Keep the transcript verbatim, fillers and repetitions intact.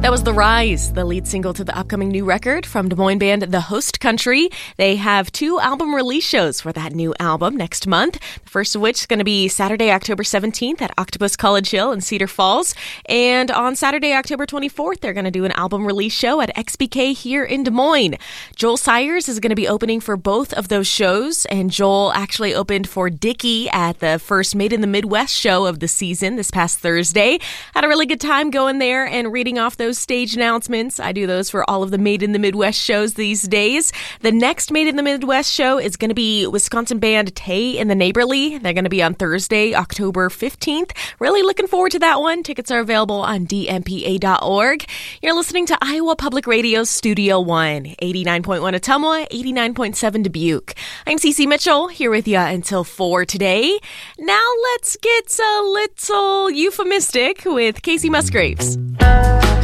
That was The Rise, the lead single to the upcoming new record from Des Moines band The Host Country. They have two album release shows for that new album next month. The first of which is going to be Saturday, October seventeenth at Octopus College Hill in Cedar Falls. And on Saturday, October twenty-fourth, they're going to do an album release show at X B K here in Des Moines. Joel Sayers is going to be opening for both of those shows. And Joel actually opened for Dickie at the first Made in the Midwest show of the season this past Thursday. Had a really good time going there and reading off those stage announcements. I do those for all of the Made in the Midwest shows these days. The next Made in the Midwest show is going to be Wisconsin band Tay and the Neighborly. They're going to be on Thursday, October fifteenth. Really looking forward to that one. Tickets are available on D M P A dot org. You're listening to Iowa Public Radio's Studio One, eighty-nine point one Ottumwa, eighty-nine point seven Dubuque. I'm Cece Mitchell, here with you until four today. Now let's get a little euphemistic with Casey Musgraves.